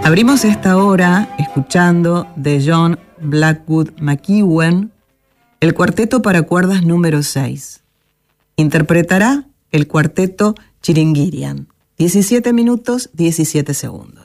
Abrimos esta hora escuchando de John Blackwood McEwen el cuarteto para cuerdas número 6. Interpretará el cuarteto Chiringirian. 17 minutos, 17 segundos.